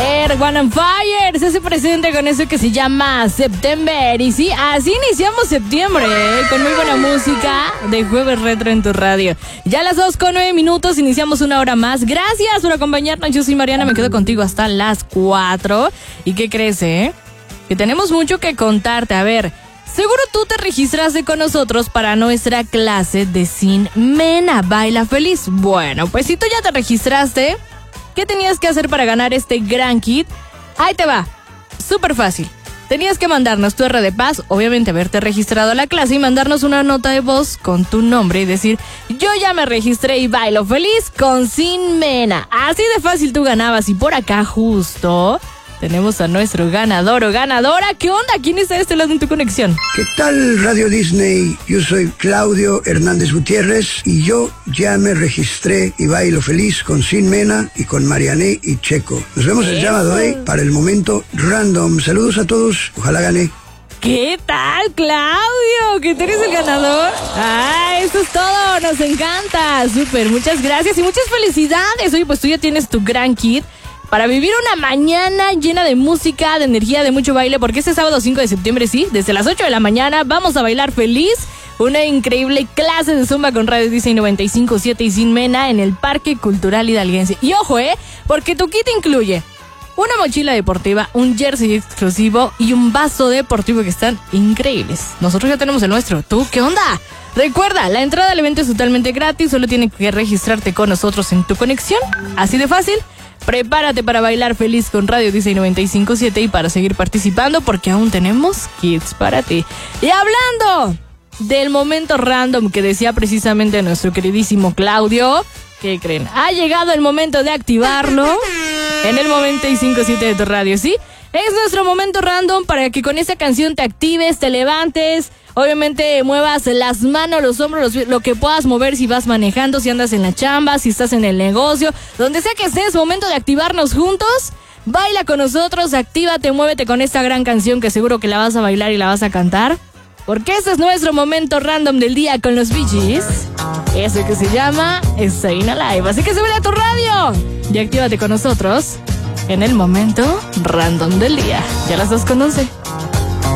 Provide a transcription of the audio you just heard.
Earth, Wind and Fire se hace presente con eso que se llama September. Y sí, así iniciamos septiembre, con muy buena música de Jueves Retro en tu radio. Ya a las 2:09 iniciamos una hora más. Gracias por acompañarnos. Yo soy Mariana, me quedo contigo hasta las 4. ¿Y qué crees, Que tenemos mucho que contarte. A ver, seguro tú te registraste con nosotros para nuestra clase de Sin Mena, Baila Feliz. Bueno, pues si tú ya te registraste, ¿qué tenías que hacer para ganar este gran kit? Ahí te va, súper fácil. Tenías que mandarnos tu R de Paz, obviamente haberte registrado a la clase y mandarnos una nota de voz con tu nombre y decir: yo ya me registré y bailo feliz con Sin Mena. Así de fácil tú ganabas. Y por acá justo tenemos a nuestro ganador o ganadora. ¿Qué onda? ¿Quién está de este lado en tu conexión? ¿Qué tal, Radio Disney? Yo soy Claudio Hernández Gutiérrez y yo ya me registré y bailo feliz con Sin Mena y con Mariané y Checo. Nos vemos el sábado para el momento random. Saludos a todos, ojalá gane. ¿Qué tal, Claudio? ¿Que tú eres el ganador? ¡Ah, eso es todo! ¡Nos encanta! ¡Súper! Muchas gracias y muchas felicidades. Oye, pues tú ya tienes tu gran kit para vivir una mañana llena de música, de energía, de mucho baile, porque este sábado 5 de septiembre, sí, desde las 8 de la mañana vamos a bailar feliz. Una increíble clase de Zumba con Radio Disney 95.7 y Sin Mena en el Parque Cultural Hidalguense. Y ojo, porque tu kit incluye una mochila deportiva, un jersey exclusivo y un vaso deportivo que están increíbles. Nosotros ya tenemos el nuestro. ¿Tú qué onda? Recuerda, la entrada al evento es totalmente gratis, solo tienes que registrarte con nosotros en tu conexión. Así de fácil. Prepárate para bailar feliz con Radio Disney 95.7 y para seguir participando porque aún tenemos kits para ti. Y hablando del momento random que decía precisamente nuestro queridísimo Claudio, ¿qué creen? Ha llegado el momento de activarlo en el 95.7 de tu radio, ¿sí? Es nuestro momento random para que con esa canción te actives, te levantes, obviamente muevas las manos, los hombros, lo que puedas mover si vas manejando, si andas en la chamba, si estás en el negocio, donde sea que estés, momento de activarnos juntos. Baila con nosotros, actívate, muévete con esta gran canción que seguro que la vas a bailar y la vas a cantar. Porque este es nuestro momento random del día con los Bee Gees. Ese que se llama Staying Alive. Así que súbele a tu radio y actívate con nosotros en el momento random del día. Ya las 2:11.